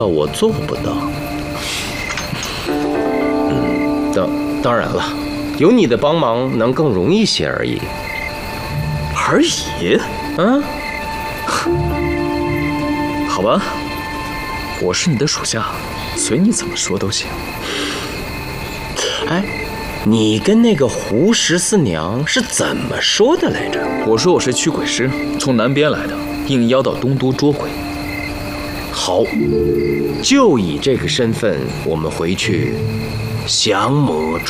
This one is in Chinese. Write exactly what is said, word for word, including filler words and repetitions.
我做不到。嗯，当当然了，有你的帮忙能更容易些而已。 而已？ 嗯， 好吧，我是你的属下，随你怎么说都行。 哎，你跟那个胡十四娘是怎么说的来着？ 我说我是驱鬼师，从南边来的，应邀到东都捉鬼。 好，就以这个身份，我们回去降魔诛